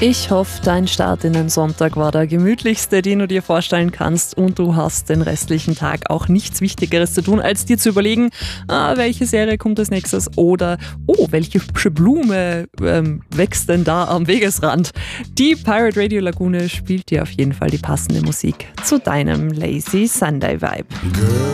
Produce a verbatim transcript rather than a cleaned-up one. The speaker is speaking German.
Ich hoffe, dein Start in den Sonntag war der gemütlichste, den du dir vorstellen kannst, und du hast den restlichen Tag auch nichts Wichtigeres zu tun, als dir zu überlegen, ah, welche Serie kommt als nächstes oder oh, welche hübsche Blume ähm, wächst denn da am Wegesrand. Die Pirate Radio Lagune spielt dir auf jeden Fall die passende Musik zu deinem Lazy Sunday Vibe.